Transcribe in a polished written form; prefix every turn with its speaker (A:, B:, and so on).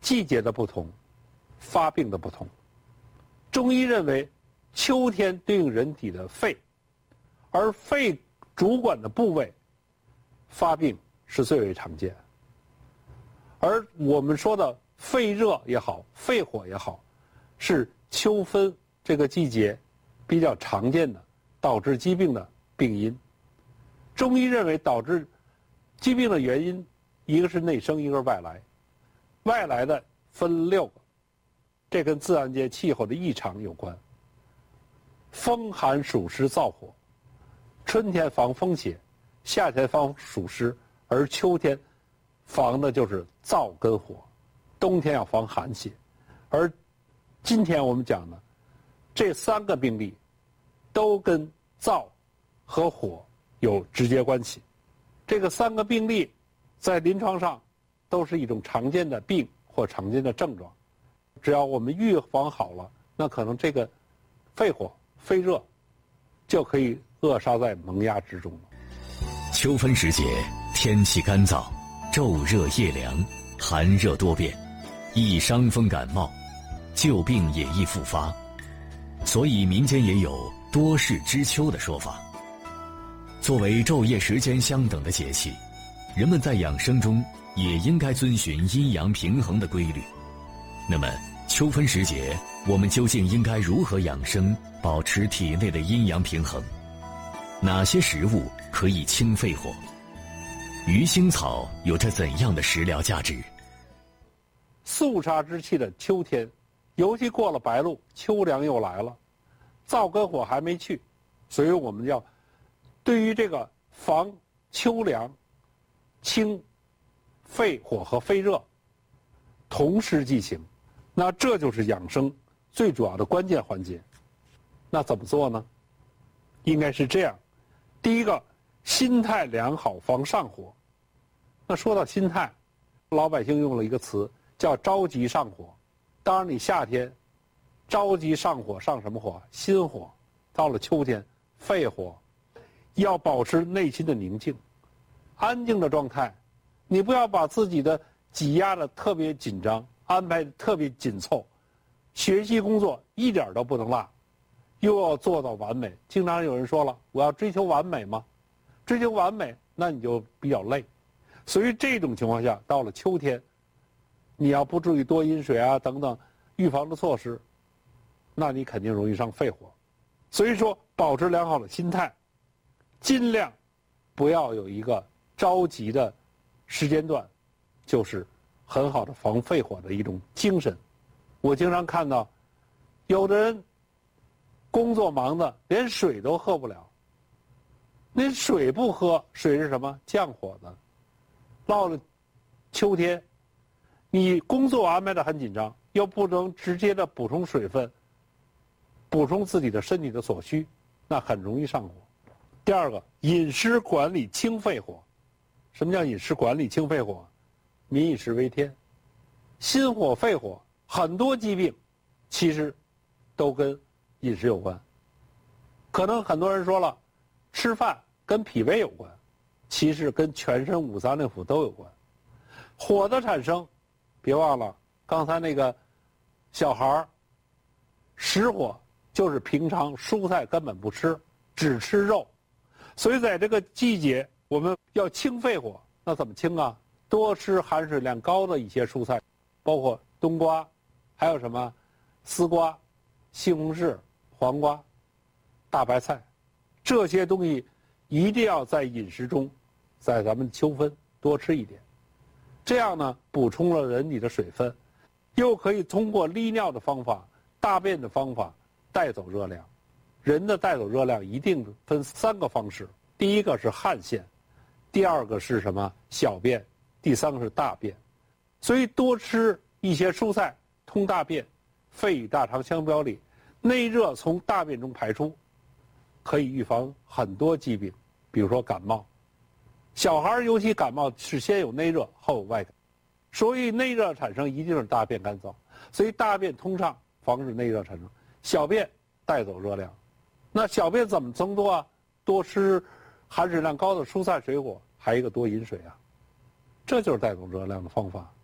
A: 季节的不同，发病的不同。中医认为，秋天对应人体的肺，而肺主管的部位发病是最为常见。而我们说的肺热也好，肺火也好，是秋分这个季节比较常见的导致疾病的病因。中医认为导致疾病的原因，一个是内生，一个是外来。外来的分6个，这跟自然界气候的异常有关。风寒暑湿燥火，春天防风邪，夏天防暑湿，而秋天防的就是燥跟火，冬天要防寒邪。而今天我们讲的这3个病例都跟燥和火有直接关系。这个3个病例在临床上都是一种常见的病或常见的症状，只要我们预防好了，那可能这个肺火、肺热就可以扼杀在萌芽之中了。
B: 秋分时节，天气干燥，昼热夜凉，寒热多变，易伤风感冒，旧病也易复发，所以民间也有多事之秋的说法。作为昼夜时间相等的节气，人们在养生中也应该遵循阴阳平衡的规律。那么秋分时节，我们究竟应该如何养生，保持体内的阴阳平衡？哪些食物可以清肺火？鱼腥草有着怎样的食疗价值？
A: 肃杀之气的秋天，尤其过了白露，秋凉又来了，燥跟火还没去，所以我们要对于这个防秋凉、清肺火和肺热同时进行，那这就是养生最主要的关键环节。那怎么做呢？应该是这样：第一个，心态良好防上火。那说到心态，老百姓用了一个词叫着急上火。当然你夏天着急上火，上什么火？心火。到了秋天，肺火。要保持内心的宁静、安静的状态，你不要把自己的挤压的特别紧张，安排的特别紧凑，学习工作一点都不能落，又要做到完美。经常有人说了，我要追求完美吗？追求完美，那你就比较累。所以这种情况下，到了秋天，你要不注意多饮水啊等等预防的措施，那你肯定容易上肺火。所以说，保持良好的心态，尽量不要有一个着急的时间段，就是很好的防肺火的一种精神。我经常看到有的人工作忙的连水都喝不了，那水不喝，水是什么？降火的。到了秋天，你工作安排的很紧张，又不能直接的补充水分，补充自己的身体的所需，那很容易上火。第二个，饮食管理清肺火。什么叫饮食管理清肺火？民以食为天。心火、肺火，很多疾病其实都跟饮食有关。可能很多人说了，吃饭跟脾胃有关，其实跟全身五脏六腑都有关。火的产生，别忘了刚才那个小孩实火就是平常蔬菜根本不吃，只吃肉。所以在这个季节，我们要清肺火，那怎么清啊？多吃含水量高的一些蔬菜，包括冬瓜，还有什么丝瓜、西红柿、黄瓜、大白菜，这些东西一定要在饮食中，在咱们秋分多吃一点。这样呢，补充了人体的水分，又可以通过利尿的方法、大便的方法带走热量。人的带走热量一定分3个方式，第一个是汗腺，第二个是什么？小便，第三个是大便。所以多吃一些蔬菜通大便，肺与大肠相表里，内热从大便中排出，可以预防很多疾病，比如说感冒。小孩尤其感冒是先有内热后有外感，所以内热产生一定是大便干燥，所以大便通畅，防止内热产生。小便带走热量，那小便怎么增多啊？多吃含水量高的蔬菜水果，还有一个多饮水啊，这就是带走热量的方法。